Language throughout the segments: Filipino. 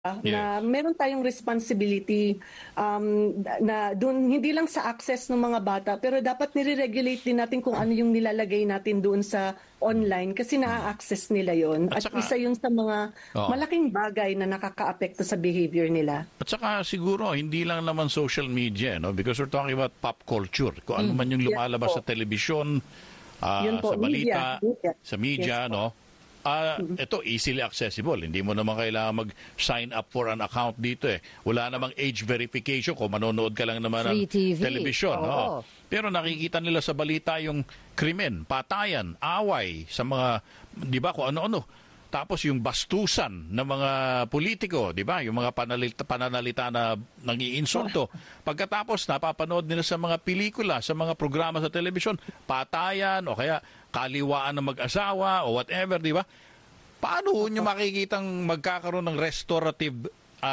na Yes. meron tayong responsibility na doon hindi lang sa access ng mga bata pero dapat nire-regulate din natin kung ano yung nilalagay natin doon sa online kasi na-access nila yon At at saka- isa yun sa mga Oo. malaking bagay na nakakaapekto sa behavior nila. At saka siguro, hindi lang naman social media, no? Because we're talking about pop culture. Kung ano man yung lumalabas Yes sa telebisyon, Yun po, sa balita, media. sa media, Yes po. no? Ito, easily accessible. Hindi mo naman kailangan mag-sign up for an account dito eh. Wala namang age verification kung manonood ka lang naman ng Free TV. television. Oo. No? Pero nakikita nila sa balita yung krimen, patayan, away sa mga, di ba, kung ano-ano. Tapos yung bastusan ng mga politiko, di ba? Yung mga pananalita na nangiinsulto. Pagkatapos, napapanood nila sa mga pelikula, sa mga programa sa telebisyon, patayan o kaya kaliwaan ng mag-asawa o whatever, di ba? Paano nyo makikitang magkakaroon ng restorative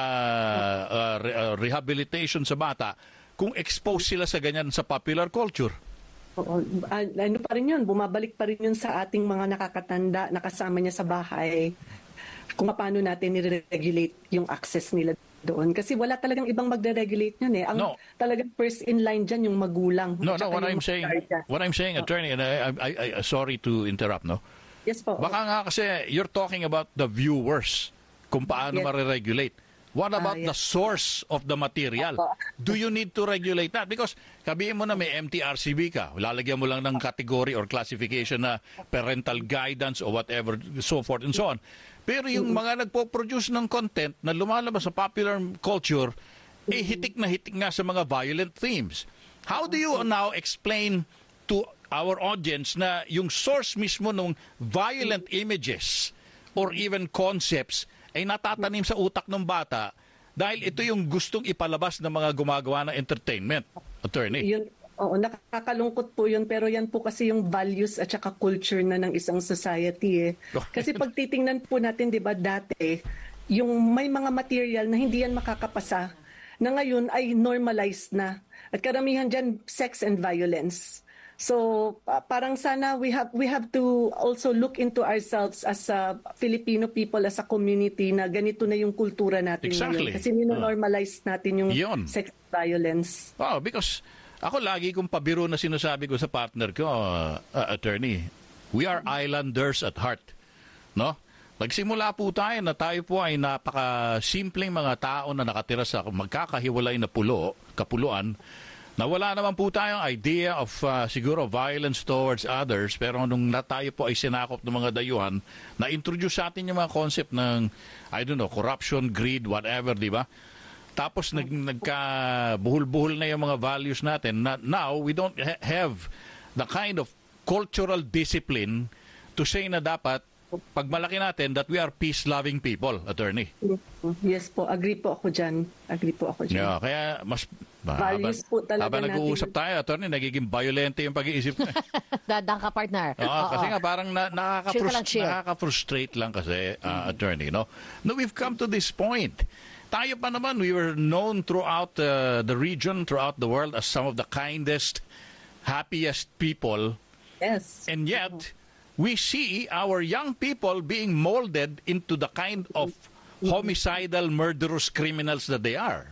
rehabilitation sa bata kung exposed sila sa ganyan sa popular culture? Oo. Ano pa rin yun, bumabalik pa rin yun sa ating mga nakakatanda na kasama niya sa bahay kung paano natin nire-regulate yung access nila doon. Kasi wala talagang ibang magre-regulate yun eh. Ang No. talagang first in line dyan yung magulang. No, At saka what yung I'm saying, guardian. attorney, and I sorry to interrupt, no? Yes po. Baka nga kasi you're talking about the viewers, kung paano Yes. ma-regulate. What about the yes. source of the material? Opo. Do you need to regulate that? Because sabihin mo na may MTRCB ka, lalagyan mo lang ng category or classification na parental guidance or whatever, so forth and so on. Pero yung mga nagpo-produce ng content na lumalabas sa popular culture, hitik na hitik nga sa mga violent themes. How do you now explain to our audience na yung source mismo ng violent images or even concepts ay natatanim sa utak ng bata dahil ito yung gustong ipalabas ng mga gumagawa ng entertainment, attorney? Yun, oo, nakakalungkot po yun pero yan po kasi yung values at saka culture na ng isang society eh. Kasi pag titingnan po natin, 'di ba, dati yung may mga material na hindi yan makakapasa na ngayon ay normalized na. At karamihan diyan sex and violence. So parang sana we have to also look into ourselves as a Filipino people, as a community na ganito na yung kultura natin Exactly. ngayon. Kasi nino-normalize natin yung Yun. sex violence. Oh, because ako lagi kong pabiro na sinasabi ko sa partner ko, attorney, we are islanders at heart. No? Nagsimula po tayo na tayo po ay napaka-simpleng mga tao na nakatira sa magkakahiwalay na kapuluan, na wala naman po tayong idea of siguro violence towards others, pero nung tayo po ay sinakop ng mga dayuhan, na-introduce sa atin yung mga concept ng, I don't know, corruption, greed, whatever, di ba? Tapos nagka-buhol-buhol na yung mga values natin. Now, we don't have the kind of cultural discipline to say na dapat, pag malaki natin, that we are peace-loving people, attorney. Yes po, agree po ako dyan. Yeah, kaya mas Values po talaga habang natin. nag-uusap tayo, attorney, nagiging violente yung pag-iisip ko. Dadang ka, partner. Kasi nga parang Chill. nakaka-frustrate lang kasi, attorney, no? No, we've come to this point. Tayo pa naman, we were known throughout the region, throughout the world as some of the kindest, happiest people. Yes. And yet, we see our young people being molded into the kind of homicidal, murderous criminals that they are.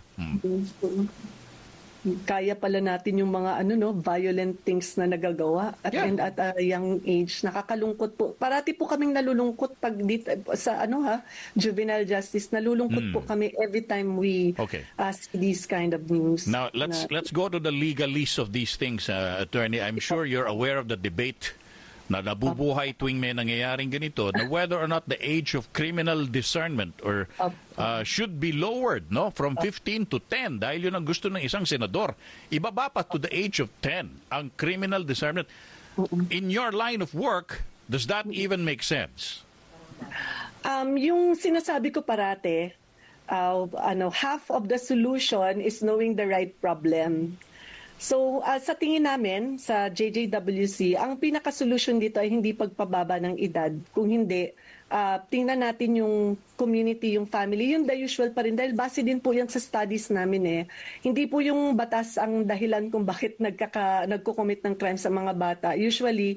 Kaya pala natin yung mga violent things na nagagawa at Yeah. and at a young age. Nakakalungkot po. Parati po kaming nalulungkot pag sa juvenile justice. Nalulungkot po kami every time we Okay. see these kind of news. Now, let's go to the legalese of these things, attorney. I'm sure you're aware of the debate na nabubuhay tuwing may nangyayaring ganito, na whether or not the age of criminal discernment or should be lowered, no, from 15 to 10 dahil yun ang gusto ng isang senador. Ibaba pa to the age of 10 ang criminal discernment. In your line of work, does that even make sense? Yung sinasabi ko parate, half of the solution is knowing the right problem. So, sa tingin namin, sa JJWC, ang pinaka-solution dito ay hindi pagpababa ng edad. Kung hindi, tingnan natin yung community, yung family, yung the usual pa rin. Dahil base din po yan sa studies namin eh. Hindi po yung batas ang dahilan kung bakit nagko-commit ng crime sa mga bata. Usually,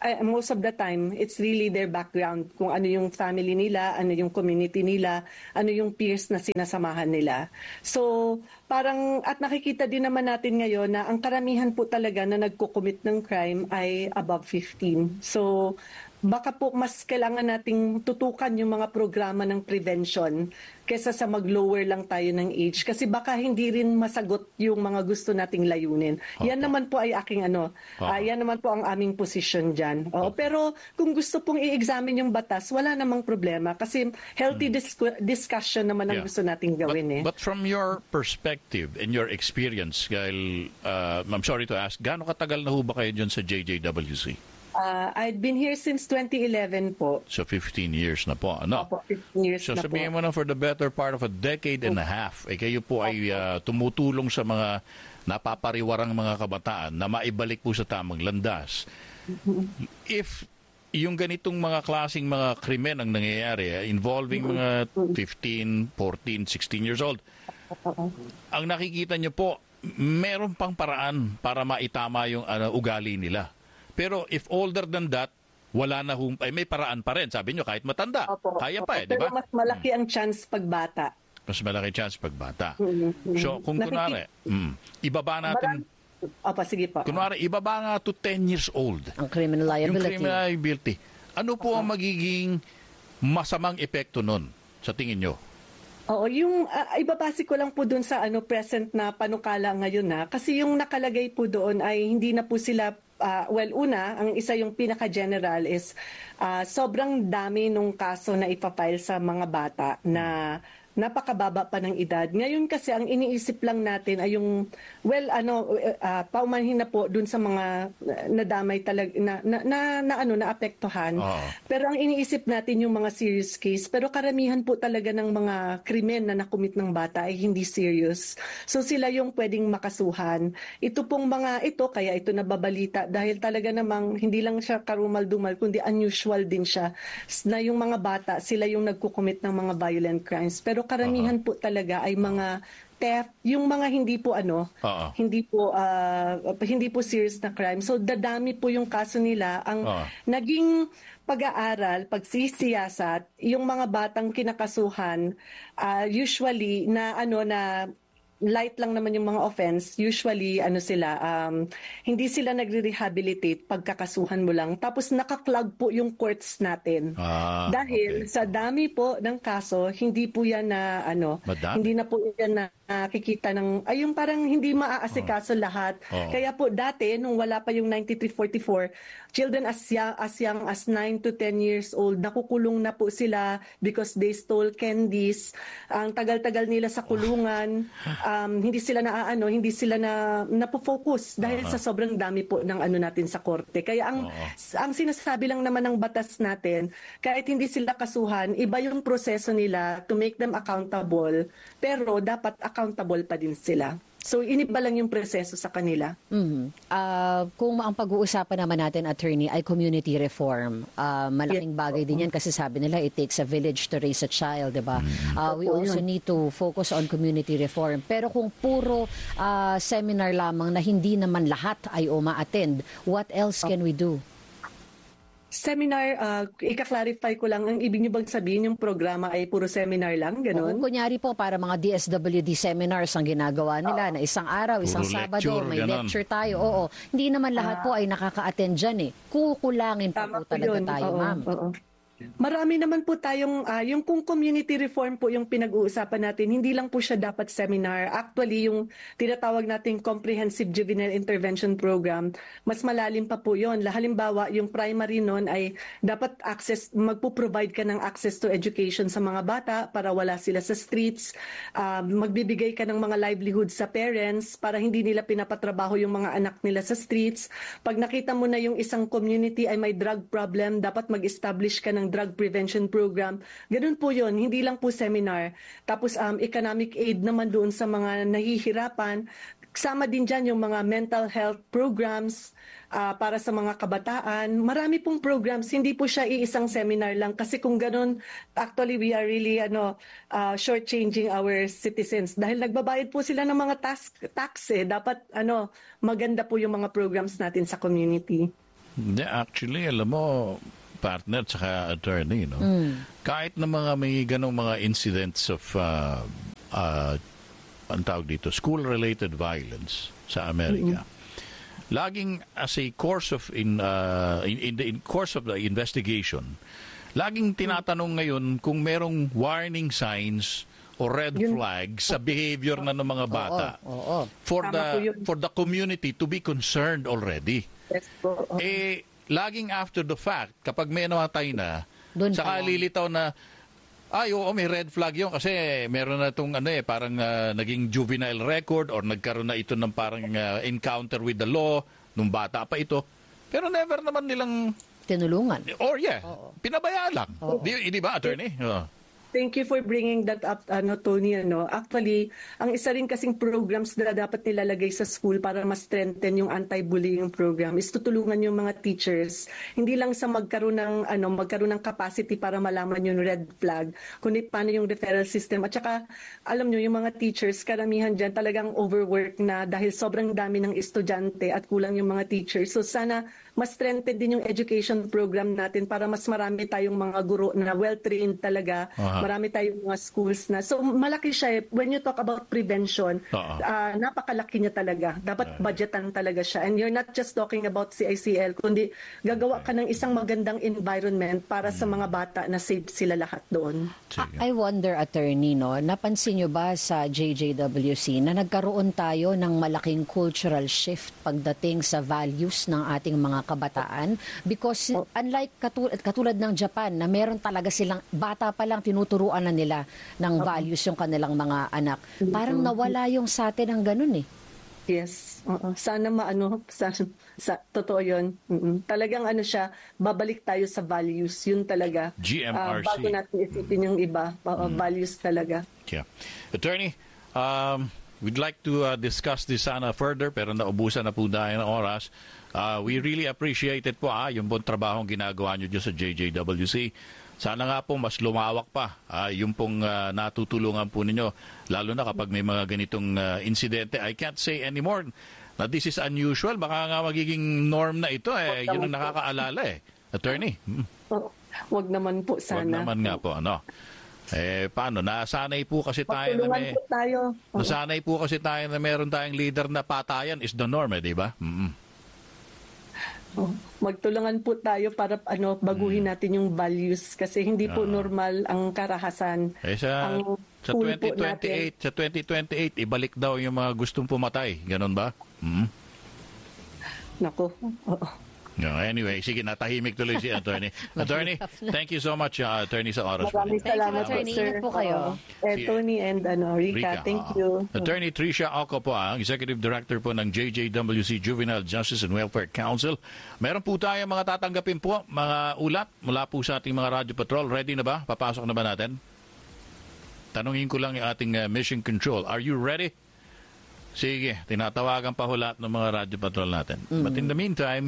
most of the time, it's really their background, kung ano yung family nila, ano yung community nila, ano yung peers na sinasamahan nila. So, parang, at nakikita din naman natin ngayon na ang karamihan po talaga na nagko-commit ng crime ay above 15. So, baka po mas kailangan nating tutukan yung mga programa ng prevention kesa sa mag-lower lang tayo ng age. Kasi baka hindi rin masagot yung mga gusto nating layunin. Yan naman po ay aking yan naman po ang aming position dyan. Pero kung gusto pong i-examine yung batas, wala namang problema. Kasi healthy discussion naman ang gusto nating gawin. But from your perspective and your experience, dahil, I'm sorry to ask, gaano katagal na ho ba kayo dyan sa JJWC? I've been here since 2011 po. So 15 years na po, ano? Opo, 15 years So na sabihin po. mo na for the better part of a decade and a half, kayo po ay tumutulong sa mga napapariwarang mga kabataan na maibalik po sa tamang landas. If yung ganitong mga klaseng mga krimen ang nangyayari, involving mga 15, 14, 16 years old, ang nakikita nyo po, meron pang paraan para maitama yung ugali nila. Pero if older than that, wala na may paraan pa rin. Sabi nyo, kahit matanda, kaya pa di ba? Pero mas malaki ang chance pag bata. Mas malaki chance pag bata. So, kung kunwari, ibaba natin, sige po. kunwari, ibaba nga to 10 years old. Ang criminal Yung liability. criminal liability. Ano po ang magiging masamang epekto nun, sa tingin nyo? Oo, yung ibabase ko lang po dun sa present na panukala ngayon na kasi yung nakalagay po doon ay hindi na po sila ang isa yung pinaka-general is sobrang dami nung kaso na ipafile sa mga bata na napakababa pa ng edad. Ngayon kasi ang iniisip lang natin ay yung paumanhin na po dun sa mga nadamay talaga naapektuhan. Pero ang iniisip natin yung mga serious case, pero karamihan po talaga ng mga krimen na nakumit ng bata ay hindi serious. So sila yung pwedeng makasuhan. Ito pong mga ito, kaya ito nababalita dahil talaga namang hindi lang siya karumal-dumal kundi unusual din siya na yung mga bata sila yung nagkukumit ng mga violent crimes. Pero karamihan po talaga ay mga theft, yung mga hindi po hindi po serious na crime. So dadami po yung kaso nila. Ang naging pag-aaral, pagsisiyasat, yung mga batang kinakasuhan usually na light lang naman yung mga offense, usually hindi sila nagre-rehabilitate pagkakasuhan mo lang. Tapos nakaklag po yung courts natin. Dahil sa dami po ng kaso, hindi po yan na hindi na po yan na nakikita ng yung parang hindi maaasikaso lahat. Kaya po dati nung wala pa yung 9344, children as young as 9 to 10 years old nakukulong na po sila because they stole candies. Ang tagal-tagal nila sa kulungan. Hindi sila napo-focus dahil sa sobrang dami po ng natin sa korte. Kaya ang sinasabi lang naman ng batas natin, kahit hindi sila kasuhan, iba yung proseso nila to make them accountable, pero dapat accountable pa din sila. So, iniba lang yung proseso sa kanila. Kung ang pag-uusapan naman natin, attorney, ay community reform. Malaking bagay din yan kasi sabi nila, it takes a village to raise a child, diba? We also need to focus on community reform. Pero kung puro seminar lamang na hindi naman lahat ay uma-attend, what else can we do? Seminar, ika-clarify ko lang, ang ibig niyo bang sabihin yung programa ay puro seminar lang, gano'n? Kunyari po, para mga DSWD seminars ang ginagawa nila na isang araw, isang Puro Sabado, lecture, may ganon. lecture tayo. Hindi naman lahat po ay nakaka-attend dyan Kukulangin po talaga tayo, ma'am. Marami naman po tayong, yung kung community reform po yung pinag-uusapan natin, hindi lang po siya dapat seminar. Actually, yung tinatawag nating Comprehensive Juvenile Intervention Program, mas malalim pa po yun. Halimbawa, yung primary nun ay dapat magpo-provide ka ng access to education sa mga bata para wala sila sa streets. Magbibigay ka ng mga livelihood sa parents para hindi nila pinapatrabaho yung mga anak nila sa streets. Pag nakita mo na yung isang community ay may drug problem, dapat mag-establish ka ng drug prevention program. Ganun po yun, hindi lang po seminar. Tapos economic aid naman doon sa mga nahihirapan. Kasama din dyan yung mga mental health programs para sa mga kabataan. Marami pong programs, hindi po siya iisang seminar lang. Kasi kung ganun, actually we are really shortchanging our citizens. Dahil nagbabayad po sila ng mga tax Dapat maganda po yung mga programs natin sa community. Hindi, actually, alam mo, partner tsaka attorney, no? Kahit na may ganong mga incidents of ang tawag dito, school-related violence sa Amerika. Laging as a course of in course of the investigation, laging tinatanong ngayon kung merong warning signs o red flags sa behavior na ng mga bata. For the community to be concerned already. Yes po. Laging after the fact, kapag may namatay na, saka lilitaw na may red flag yun kasi meron na itong parang naging juvenile record or nagkaroon na ito ng parang encounter with the law nung bata pa ito. Pero never naman nilang tinulungan. Or pinabayaan lang. Di ba, attorney? Thank you for bringing that up, Tony. Actually, ang isa rin kasing programs na dapat nilalagay sa school para mas strengthen yung anti-bullying program is tutulungan yung mga teachers, hindi lang sa magkaroon ng capacity para malaman yung red flag, kundi paano yung referral system. At saka, alam nyo, yung mga teachers, karamihan dyan talagang overwork na dahil sobrang dami ng estudyante at kulang yung mga teachers. So sana mas strengthen din yung education program natin para mas marami tayong mga guro na well-trained talaga. Marami tayong mga schools na. So malaki siya. When you talk about prevention, napakalaki niya talaga. Dapat budgetan talaga siya. And you're not just talking about CICL, kundi gagawa ka ng isang magandang environment para sa mga bata na safe sila lahat doon. I wonder, attorney, napansin nyo ba sa JJWC na nagkaroon tayo ng malaking cultural shift pagdating sa values ng ating mga kabataan? Because unlike katulad ng Japan na meron talaga silang bata pa lang tinuturuan na nila ng values yung kanilang mga anak. Parang nawala yung sa atin ng ganun eh. Yes. Sana totoo yun. Talagang siya, babalik tayo sa values. Yun talaga. GMRC. Bago natin isipin yung iba. Values talaga. Yeah. Attorney, we'd like to discuss this sana further pero naubusan na po dahil ng oras. We really appreciate it po yung buong trabahong ginagawa nyo dyan sa JJWC. Sana nga po mas lumawak pa yung pong natutulungan po ninyo, lalo na kapag may mga ganitong insidente. I can't say anymore na this is unusual. Baka nga magiging norm na ito. Yun ang nakakaalala Attorney. Wag naman po sana. Wag naman nga po. Paano? Nasanay po kasi tayo na nasanay po kasi tayo na meron tayong leader na patayan is the norm, di ba? Magtulungan po tayo para baguhin natin yung values kasi hindi po normal ang karahasan. Sa 2028 ibalik daw yung mga gustong pumatay. Ganon ba? Nako. Anyway, sige, natahimik tuloy si Attorney. Attorney, thank you so much, Attorney, sa oras. Maraming salamat po, sir. Ingat po kayo. Tony and Rica, thank you. Attorney Tricia Oco po, ang Executive Director po ng JJWC Juvenile Justice and Welfare Council. Meron po tayo mga tatanggapin po, mga ulat mula po sa ating mga Radio Patrol. Ready na ba? Papasok na ba natin? Tanungin ko lang yung ating Mission Control. Are you ready? Sige, tinatawagan pa ho lahat ng mga Radio Patrol natin. But in the meantime,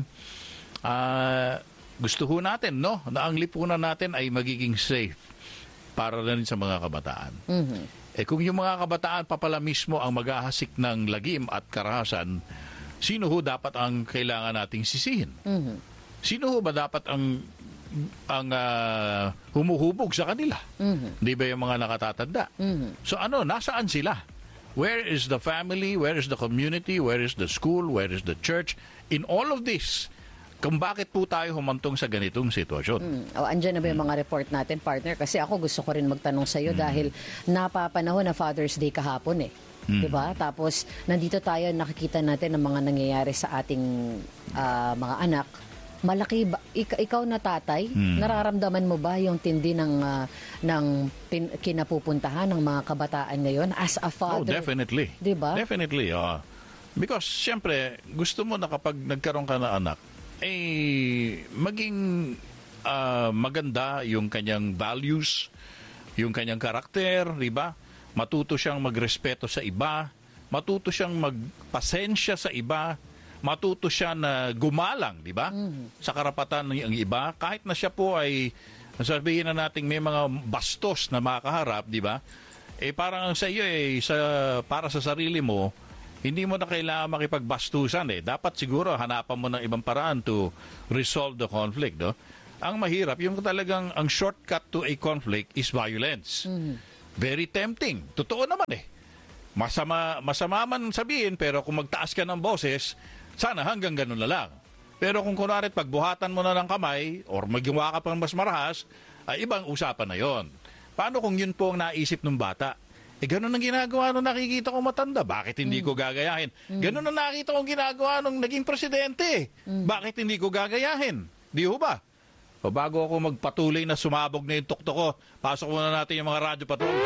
gusto ho natin, na ang lipunan natin ay magiging safe para rin sa mga kabataan. Kung yung mga kabataan pa pala mismo ang maghahasik ng lagim at karahasan, sino ho dapat ang kailangan nating sisihin? Sino ho ba dapat ang humuhubog sa kanila? Di ba yung mga nakatatanda? So nasaan sila? Where is the family? Where is the community? Where is the school? Where is the church? In all of this, kung bakit po tayo humantong sa ganitong sitwasyon. Andyan na ba yung mga report natin, partner? Kasi ako gusto ko rin magtanong sa iyo dahil napapanahon na Father's Day kahapon Diba? Tapos nandito tayo, nakikita natin ang mga nangyayari sa ating mga anak. Malaki ba, ikaw na tatay, nararamdaman mo ba yung tindi ng kinapupuntahan ng mga kabataan ngayon as a father? Oh, definitely. Diba? Definitely, because siyempre, gusto mo na kapag nagkaroon ka ng anak, maging maganda yung kanyang values, yung kanyang karakter, di ba? Matuto siyang magrespeto sa iba, matuto siyang magpasensya sa iba, matuto siya na gumalang, di ba? Sa karapatan ng iba, kahit na siya po ay sabihin na natin may mga bastos na makaharap, di ba? Parang sa iyo para sa sarili mo, hindi mo na kailangan makipagbastusan eh. Dapat siguro hanapan mo ng ibang paraan to resolve the conflict, no? Ang mahirap, yung talagang ang shortcut to a conflict is violence. Very tempting. Totoo naman eh. Masama man sabihin, pero kung magtaas ka ng boses, sana hanggang ganun na lang. Pero kung kunwari pagbuhatan mo na ng kamay or magawa ka pang mas marahas, ay ibang usapan na yon. Paano kung yun po ang naisip ng bata? Ganun ang ginagawa nung nakikita ko matanda. Bakit hindi ko gagayahin? Ganun ang nakita kong ginagawa nung naging presidente. Bakit hindi ko gagayahin? Di ho ba? O bago ako magpatuloy na sumabog na yung tuktok ko, pasok muna natin yung mga radyo patrol.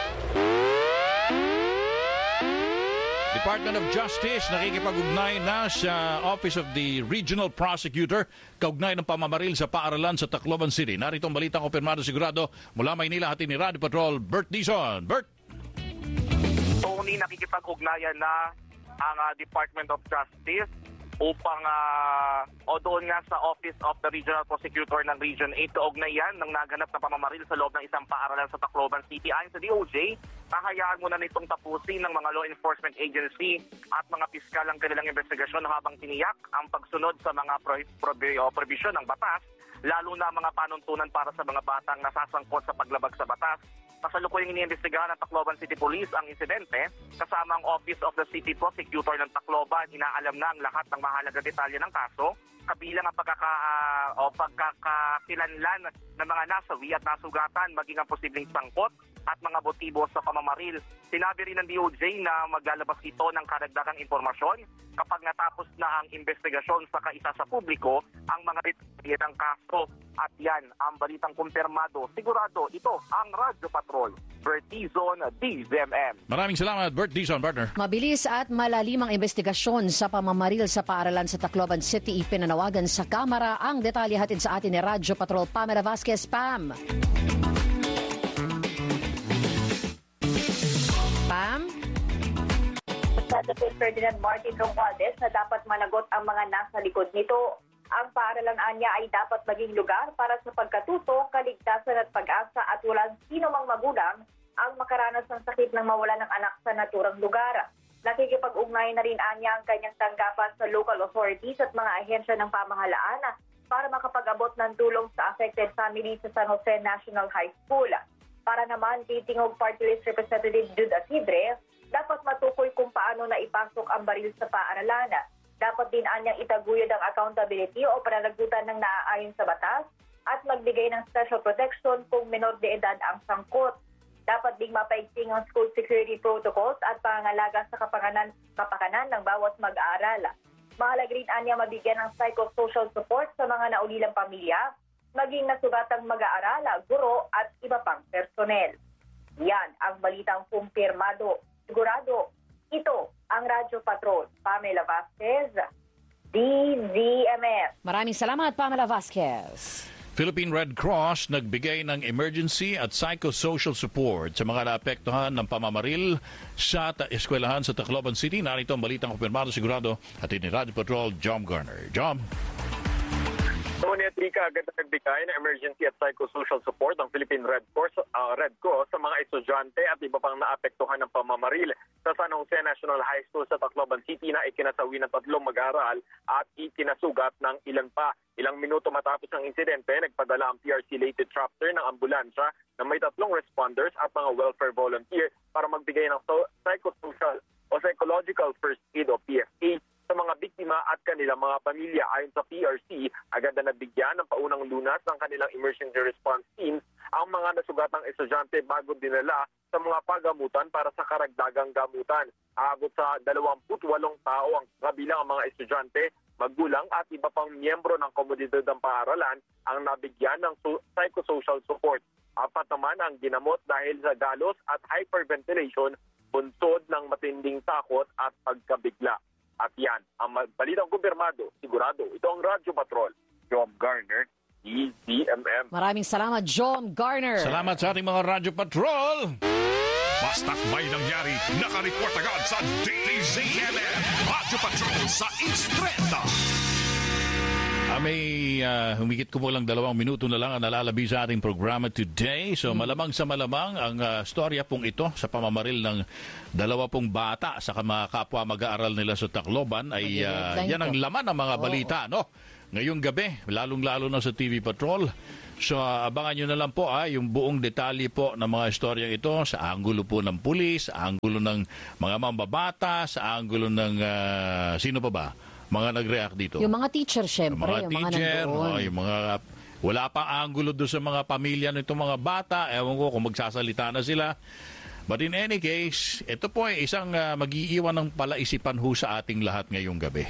Department of Justice nakikipag-ugnay na sa Office of the Regional Prosecutor kaugnay ng pamamaril sa paaralan sa Tacloban City. Narito ang balitang kumpirmado sigurado mula Maynila, hatid ni Radio Patrol, Bert Dizon. Bert! Tony, nakikipag-ugnayan na ang Department of Justice upang doon nga sa Office of the Regional Prosecutor ng Region 8 kaugnayan ng naganap na pamamaril sa loob ng isang paaralan sa Tacloban City. Ayon sa DOJ, hahayaan muna nitong tapusin ng mga law enforcement agency at mga piskal ang kanilang investigasyon habang tiniyak ang pagsunod sa mga provision ng batas, lalo na mga panuntunan para sa mga batang nasasangkot sa paglabag sa batas. Kasalukuyang iniimbestigahan ng Tacloban City Police ang insidente kasama ang Office of the City Prosecutor ng Tacloban. Inaalam na ang lahat ng mahalagang detalye ng kaso, kabilang ang pagkakakilanlan ng mga nasawi at nasugatan, maging ang posibleng sangkot at mga motibo sa pamamaril. Sinabi rin ng DOJ na maglalabas ito ng karagdagang impormasyon kapag natapos na ang investigasyon sa kaisa sa publiko ang mga detalye ng kaso. At yan ang balitang kumpirmado. Sigurado, ito ang Radyo Patrol. Bert Dizon, DZMM. Maraming salamat, Bert Dizon, partner. Mabilis at malalimang investigasyon sa pamamaril sa paaralan sa Tacloban City ipinanawagan sa Kamara. Ang detalye hatid sa atin ni Radyo Patrol Pamela Vasquez. Pam! Pam? Senator Ferdinand Martin Romualdez na dapat managot ang mga nasa likod nito. Ang paaralan niya ay dapat maging lugar para sa pagkatuto, kaligtasan at pag-asa at walang sino mang magulang ang makaranas ng sakit ng mawalan ng anak sa naturang lugar. Nakikipag-ugnay na rin niya ang kanyang tanggapan sa local authorities at mga ahensya ng pamahalaan para makapag-abot ng tulong sa affected families sa San Jose National High School. Para naman kay Tingog Party List Representative Jude Asidre, dapat matukoy kung paano na ipasok ang baril sa paaralan. Dapat din anyang itaguyod ang accountability o pananagutan ng naaayon sa batas at magbigay ng special protection kung menor de edad ang sangkot. Dapat ding mapaigting ang school security protocols at pangangalaga sa kapakanan ng bawat mag-aaral. Mahalaga rin anyang mabigyan ng psychosocial support sa mga naulilang pamilya, maging nasugatang mag-aaral, guro at iba pang personel. Yan ang balitang kumpirmado. Sigurado, ito ang Radyo Patrol. Pamela Vasquez, DZMM. Maraming salamat, Pamela Vasquez. Philippine Red Cross nagbigay ng emergency at psychosocial support sa mga naapektuhan ng pamamaril sa eskwelahan sa Tacloban City. Narito ang balitang kumpirmado sigurado at ni Radio Patrol, Jom Garner. Jom. Tony at Rika, agad na nagbigay ng emergency at psychosocial support ng Philippine Red Cross sa mga estudyante at iba pang naapektuhan ng pamamaril sa San Jose National High School sa Tacloban City na ikinasawi ng 3 mag-aaral at ikinasugat ng ilan pa. Ilang minuto matapos ng insidente, nagpadala ang PRC-related chapter ng ambulansya na may 3 responders at mga welfare volunteer para magbigay ng psychosocial o psychological first aid o PFA sa mga biktima at kanilang mga pamilya. Ayon sa PRC, agad na nabigyan ng paunang lunas ng kanilang emergency response teams ang mga nasugatang estudyante bago dinala sa mga pagamutan para sa karagdagang gamutan. Aabot sa 28 tao ang kabilang ang mga estudyante, magulang at iba pang miyembro ng komunidad ng paaralan ang nabigyan ng psychosocial support. 4 naman ang ginamot dahil sa galos at hyperventilation, bunsod ng matinding takot at pagkabigla. At yan, ang balitang kumpirmado, sigurado. Ito ang Radyo Patrol, Jom Garner, DZMM. Maraming salamat, Jom Garner. Salamat sa ating mga Radyo Patrol. Basta't may nangyari, nakareport agad sa DZMM. Radyo Patrol sa Instreta. Ang May humigit kumulang 2 minuto na lang ang nalalabi sa ating programa today. So malamang sa malamang ang storya pong ito sa pamamaril ng 2 bata sa mga kapwa mag-aaral nila sa Tacloban ay yan ang laman ng mga balita, no? Ngayong gabi, lalong-lalo na sa TV Patrol. So abangan nyo na lang po yung buong detalye po ng mga istoryang ito sa anggulo po ng pulis, sa anggulo ng mga mambabata, sa anggulo ng sino pa ba? Mga nag-react dito. Yung mga teacher, syempre. Yung mga teacher, yung mga wala pang anggulo doon sa mga pamilya nito mga bata. Ewan ko kung magsasalita na sila. But in any case, ito po ay isang mag-iiwan ng palaisipan ho sa ating lahat ngayong gabi.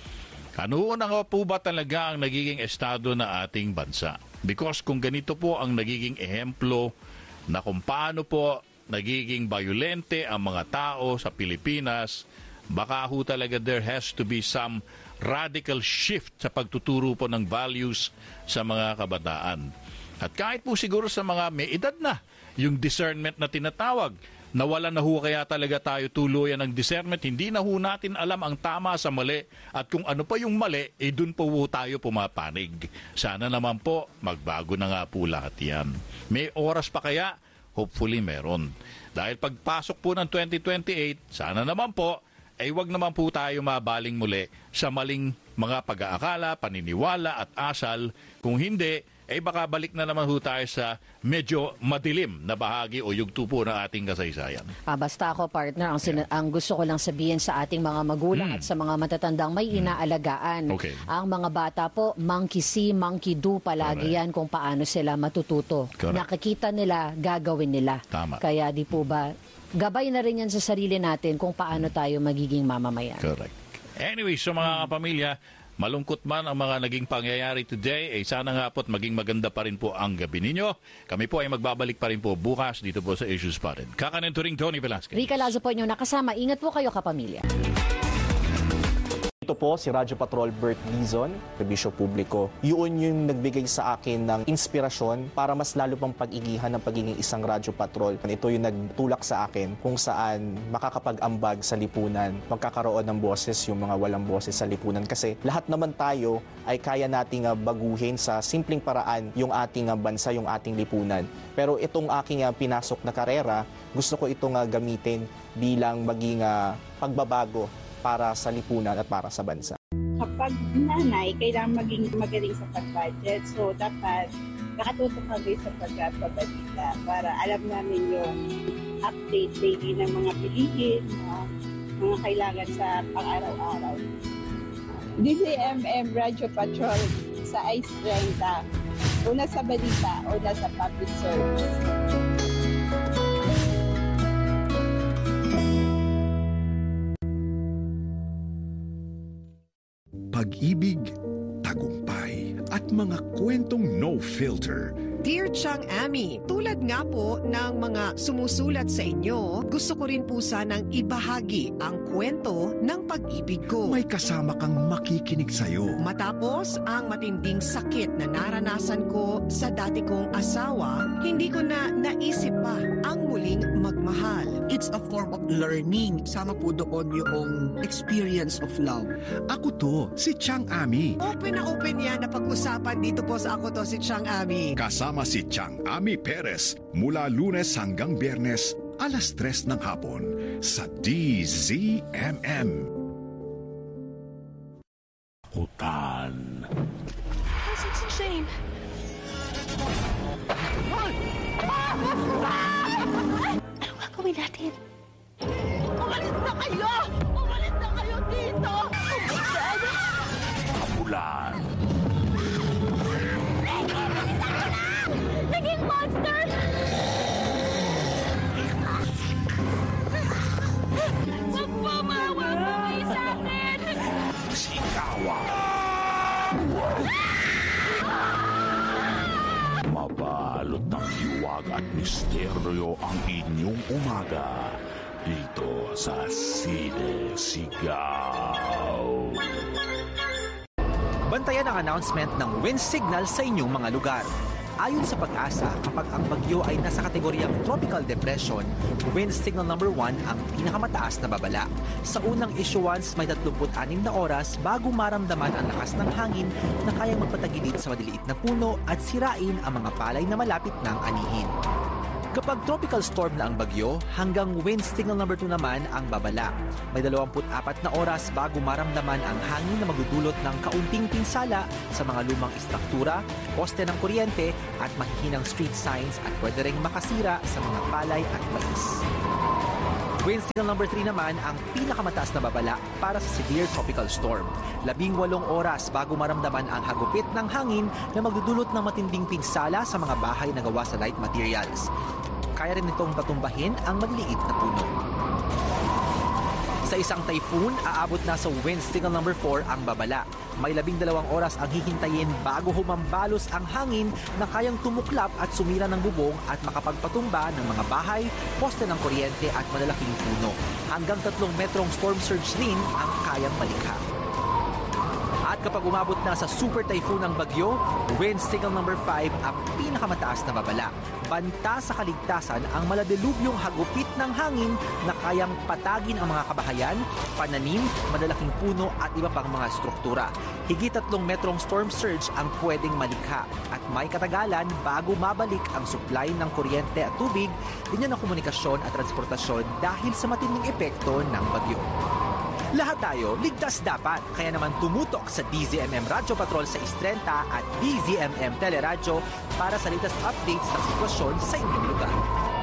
Ano na po ba talaga ang nagiging estado na ating bansa? Because kung ganito po ang nagiging ehemplo na kung paano po nagiging bayolente ang mga tao sa Pilipinas, baka ho talaga there has to be some radical shift sa pagtuturo po ng values sa mga kabataan. At kahit po siguro sa mga may edad na, yung discernment na tinatawag, nawala na ho kaya talaga tayo tuluyan ng discernment, hindi na ho natin alam ang tama sa mali at kung ano pa yung mali, dun po tayo pumapanig. Sana naman po, magbago na nga po lahat yan. May oras pa kaya? Hopefully meron. Dahil pagpasok po ng 2028, sana naman po, wag naman po tayo mabaling muli sa maling mga pag-aakala, paniniwala at asal. Kung hindi, baka balik na naman ho tayo sa medyo madilim na bahagi o yugto po ng ating kasaysayan. Basta ako, partner, ang gusto ko lang sabihin sa ating mga magulang at sa mga matatandang may inaalagaan. Okay. Ang mga bata po, monkey see, monkey do palagi yan kung paano sila matututo. Correct. Nakikita nila, gagawin nila. Tama. Kaya di po ba, gabay na rin yan sa sarili natin kung paano tayo magiging mamamayan. Correct. Anyway, so mga kapamilya, malungkot man ang mga naging pangyayari today, sana nga po't maging maganda pa rin po ang gabi ninyo. Kami po ay magbabalik pa rin po bukas dito po sa Issues Spotted. Kakanento ring Tony Velasquez. Rica Lazo po inyo nakasama. Ingat po kayo, kapamilya. Ito po si Radyo Patrol Bert Dizon, Serbisyo Publiko. Yun yung nagbigay sa akin ng inspirasyon para mas lalo pang pag-igihan ng pagiging isang Radyo Patrol. Ito yung nagtulak sa akin kung saan makakapag-ambag sa lipunan, magkakaroon ng boses yung mga walang boses sa lipunan. Kasi lahat naman tayo ay kaya nating baguhin sa simpleng paraan yung ating bansa, yung ating lipunan. Pero itong aking pinasok na karera, gusto ko itong gamitin bilang maging pagbabago para sa lipunan at para sa bansa. Kapag nanay, kailangan maging magaling sa pag-budget. So, dapat nakatutok kami sa pagbabalita para alam namin yung update daily ng mga bilihin, mga kailangan sa pang-araw-araw. DCMM Radio Patrol sa Ice 30. Una sa balita, una sa public service. Pag-ibig, tagumpay, at mga kwentong no filter. Dear Chang Ami, tulad nga po ng mga sumusulat sa inyo, gusto ko rin po sanang ibahagi ang kwento ng pag-ibig ko. May kasama kang makikinig sa'yo. Matapos ang matinding sakit na naranasan ko sa dati kong asawa, hindi ko na naisip pa ang muling magmahal. It's a form of learning. Sama po doon yung experience of love. Ako to, si Chang Ami. Open na open yan na pag-usapan dito po sa Ako To Si Chang Ami. Kasama si Chang Ami Perez mula Lunes hanggang Biyernes, alas 3 ng hapon sa DZMM. Kutan. It's a shame. Ano gagawin natin? Umalis na kayo! Umalis na kayo dito! Oh my God! Kapulan. Naging monster! Wag po, maawa po kayo sa akin! Sigawan. Mabalot ng hiwag at misteryo ang inyong umaga dito sa Sine Sigaw. Bantayan ang announcement ng wind signal sa inyong mga lugar. Ayon sa Pag-asa, kapag ang bagyo ay nasa kategoryang tropical depression, wind signal number 1 ang pinakamataas na babala. Sa unang issuance, may 36 na oras bago maramdaman ang lakas ng hangin na kayang magpatagilid sa maliliit na puno at sirain ang mga palay na malapit ng anihin. Kapag tropical storm na ang bagyo, hanggang wind signal number 2 naman ang babala. May 24 na oras bago maramdaman ang hangin na magdudulot ng kaunting pinsala sa mga lumang istruktura, poste ng kuryente at mahihinang street signs at pwede ring makasira sa mga palay at mais. Wind signal number 3 naman ang pinakamataas na babala para sa severe tropical storm. 18 oras bago maramdaman ang hagupit ng hangin na magdudulot ng matinding pinsala sa mga bahay na gawa sa light materials. Kaya rin itong patumbahin ang maliliit na puno. Sa isang typhoon, aabot na sa wind signal number 4 ang babala. May 12 oras ang hihintayin bago humambalos ang hangin na kayang tumuklap at sumira ng bubong at makapagpatumba ng mga bahay, poste ng kuryente at malalaking puno. Hanggang 3 metrong storm surge rin ang kayang malikha. At kapag umabot na sa super typhoon ng bagyo, wind signal number 5 ang pinakamataas na babala. Banta sa kaligtasan ang maladilubyong hagupit ng hangin na kayang patagin ang mga kabahayan, pananim, malalaking puno at iba pang mga struktura. Higit 3 metrong storm surge ang pwedeng malikha at may katagalan bago mabalik ang supply ng kuryente at tubig, linya ng komunikasyon at transportasyon dahil sa matinding epekto ng bagyo. Lahat tayo, ligtas dapat. Kaya naman tumutok sa DZMM Radyo Patrol sa Istrenta at DZMM Teleradyo para sa latest updates ng sitwasyon sa inyong lugar.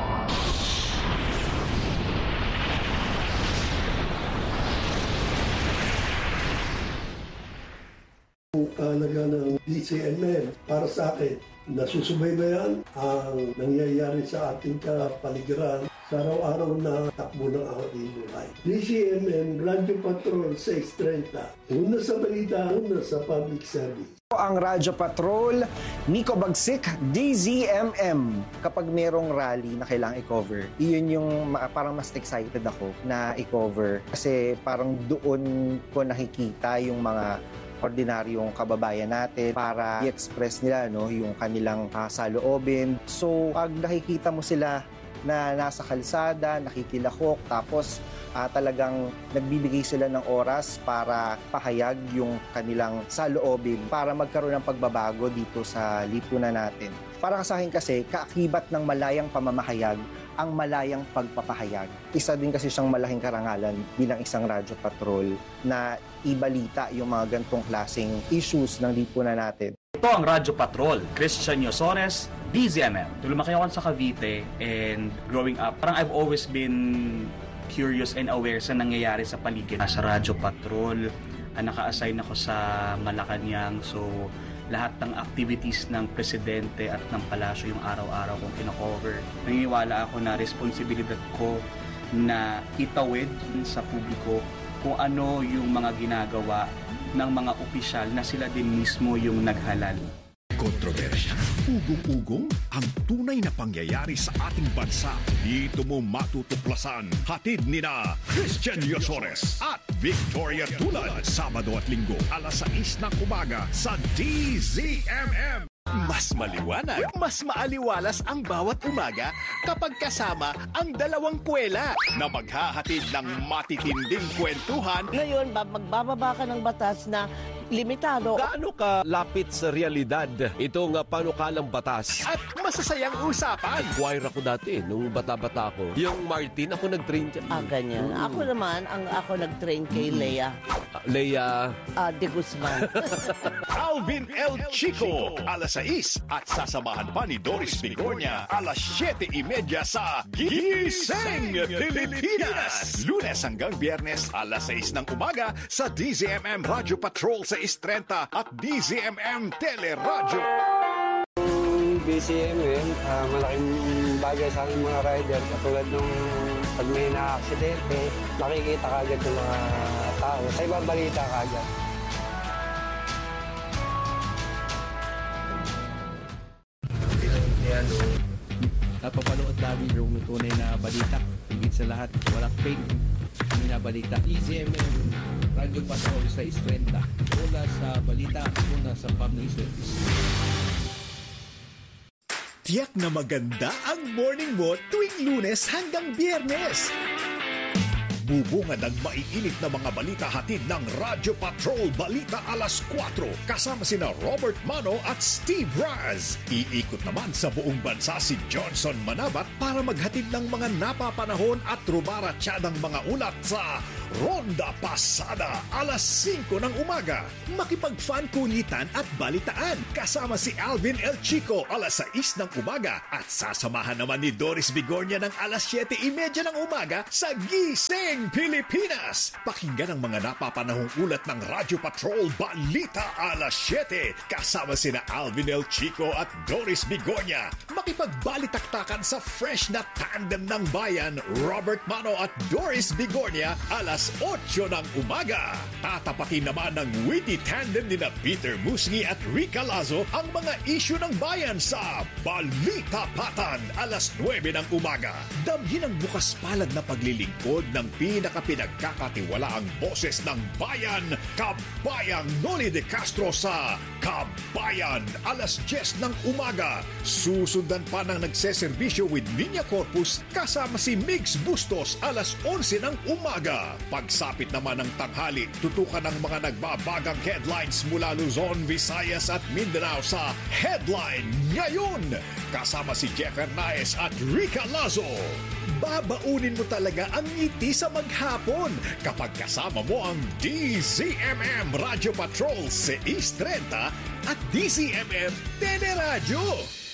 Talaga ng DZMM para sa akin, nasusubaybayan ang nangyayari sa ating kapaligiran sa araw-araw na takbo ng ating buhay. DZMM Radyo Patrol 630. Una sa balita, una sa public service. Ang Radyo Patrol, Nico Bagsik, DZMM. Kapag merong rally na kailangang i-cover, iyon yung parang mas excited ako na i-cover. Kasi parang doon ko nakikita yung mga ordinaryong kababayan natin para i-express nila yung kanilang saloobin. So, pag nakikita mo sila na nasa kalsada, nakikilahok, tapos talagang nagbibigay sila ng oras para pahayag yung kanilang saloobin para magkaroon ng pagbabago dito sa lipunan natin. Para sa akin kasi, kaakibat ng malayang pamamahayag ang malayang pagpapahayag. Isa din kasi siyang malaking karangalan bilang isang radyo patrol na ibalita yung mga gantong klaseng issues ng lipunan natin. Ito ang Radyo Patrol, Christian Yosores, DZMM. Lumaki ako sa Cavite and growing up, parang I've always been curious and aware sa nangyayari sa paligid. Sa Radyo Patrol, naka-assign ako sa Malacanang, so lahat ng activities ng presidente at ng palasyo yung araw-araw kong kino-cover. Naniniwala ako na responsibilidad ko na itawid sa publiko kung ano yung mga ginagawa ng mga opisyal na sila din mismo yung naghalal. Kontrobersya, ugong-ugong, ang tunay na pangyayari sa ating bansa. Dito mo matutuklasan. Hatid nina Christian Yosores at Victoria Tulad. Sabado at Linggo, alas 6 ng umaga sa DZMM. Mas maliwanag, mas maaliwalas ang bawat umaga kapag kasama ang dalawang kwela na maghahatid ng matitinding kwentuhan. Ngayon, magbababa ka ng batas na limitado. Gaano ka lapit sa realidad itong panukalang batas? At masasayang usapan. Choir ako dati, nung bata-bata ako. Yung Martin, ako nag-train dyan. Ganyan. Ako naman, ako nag-train kay Lea. Lea? De Guzman. Alvin L. Chico, alas 6 at sasamahan pa ni Doris Vigornia, alas 7:30 sa Gising Pilipinas. Lunes hanggang Biyernes, alas 6 ng umaga sa DZMM Radyo Patrol sa Istrenta at DZMM Teleradyo. DZMM, malaking bagay sa aking mga rider. Katulad nung pag may na-aksidente, makikita ka agad ng mga tao. Sa ibang balita ka agad. Napapanood namin yung tunay na balita. Higit sa lahat, walang fake. Yung na balita. DZMM, Radyo Patrol sa Istrenta. Una sa balita, una sa public service. Tiyak na maganda ang morning mo tuwing Lunes hanggang Biyernes. Bubungad ang maiinit na mga balita hatid ng Radyo Patrol Balita Alas 4 kasama sina Robert Mano at Steve Raz. Iikot naman sa buong bansa si Johnson Manabat para maghatid ng mga napapanahon at rumaratsyadang mga ulat sa Ronda Pasada alas 5 ng umaga. Makipag-fan kulitan at balitaan kasama si Alvin El Chico alas 6 ng umaga at sasamahan naman ni Doris Bigornia ng alas 7:30 ng umaga sa Gising Pilipinas. Pakinggan ang mga napapanahong ulat ng Radyo Patrol Balita alas 7 kasama sina Alvin El Chico at Doris Bigornia. Makipagbalitaktakan sa fresh na tandem ng bayan Robert Mano at Doris Bigornia alas 8 ng umaga. Tatapatin naman ng witty tandem nina Peter Musngi at Rica Lazo ang mga isyu ng bayan sa Balita Patan alas 9 ng umaga. Damhin ang bukas palad na paglilingkod ng pinakapinagkakatiwalaang boses ng bayan, Kabayang Noli de Castro sa Kabayan alas 10 ng umaga. Susundan pa ng nagseserbisyo with Niña Corpus kasama si Migs Bustos alas 11 ng umaga. Pagsapit naman ng tanghali, tutukan ng mga nagbabagang headlines mula Luzon, Visayas at Mindanao sa Headline Ngayon. Kasama si Jeff Hernaez at Rica Lazo. Babaunin mo talaga ang ngiti sa maghapon kapag kasama mo ang DZMM Radio Patrol 630 at DZMM Teleradyo.